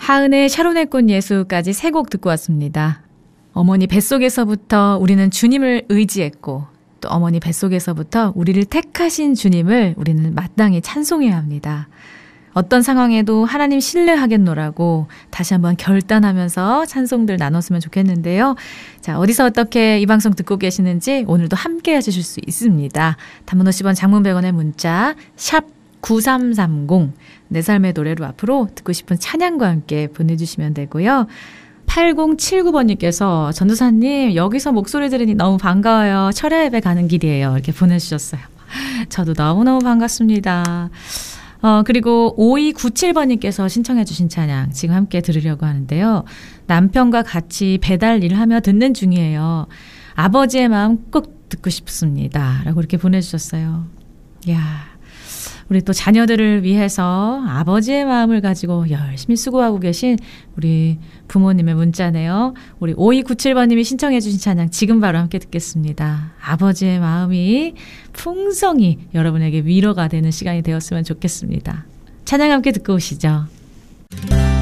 하은의 샤론의 꽃 예수까지 세 곡 듣고 왔습니다. 어머니 뱃속에서부터 우리는 주님을 의지했고 또 어머니 뱃속에서부터 우리를 택하신 주님을 우리는 마땅히 찬송해야 합니다. 어떤 상황에도 하나님 신뢰하겠노라고 다시 한번 결단하면서 찬송들 나눴으면 좋겠는데요. 자, 어디서 어떻게 이 방송 듣고 계시는지 오늘도 함께 해주실 수 있습니다. 단문 50원, 장문 100원의 문자 샵 9330 내 삶의 노래로 앞으로 듣고 싶은 찬양과 함께 보내주시면 되고요. 8079번님께서 전도사님 여기서 목소리 들으니 너무 반가워요. 철야 예배 가는 길이에요. 이렇게 보내주셨어요. 저도 너무너무 반갑습니다. 그리고 5297번님께서 신청해 주신 찬양 지금 함께 들으려고 하는데요. 남편과 같이 배달 일하며 듣는 중이에요. 아버지의 마음 꼭 듣고 싶습니다. 라고 이렇게 보내주셨어요. 이야, 우리 또 자녀들을 위해서 아버지의 마음을 가지고 열심히 수고하고 계신 우리 부모님의 문자네요. 우리 5297번님이 신청해 주신 찬양 지금 바로 함께 듣겠습니다. 아버지의 마음이 풍성히 여러분에게 위로가 되는 시간이 되었으면 좋겠습니다. 찬양 함께 듣고 오시죠.